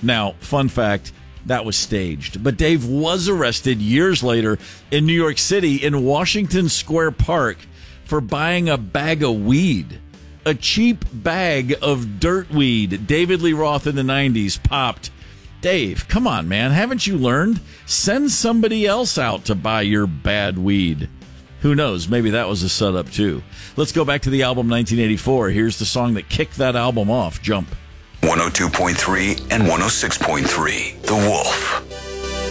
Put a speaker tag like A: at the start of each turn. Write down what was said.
A: Now, fun fact, that was staged. But Dave was arrested years later in New York City in Washington Square Park for buying a bag of weed. A cheap bag of dirt weed. David Lee Roth in the 90s popped. Dave, come on, man. Haven't you learned? Send somebody else out to buy your bad weed. Who knows? Maybe that was a setup, too. Let's go back to the album 1984. Here's the song that kicked that album off, Jump.
B: 102.3 and 106.3, The Wolf.